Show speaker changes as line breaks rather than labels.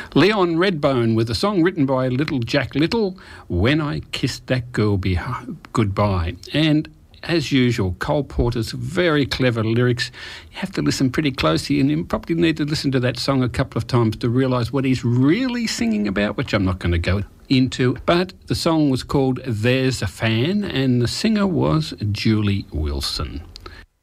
Leon Redbone with a song written by Little Jack Little, When I Kissed That Girl Goodbye. And as usual, Cole Porter's very clever lyrics. You have to listen pretty closely, and you probably need to listen to that song a couple of times to realise what he's really singing about, which I'm not going to go into. But the song was called There's a Fan, and the singer was Julie Wilson.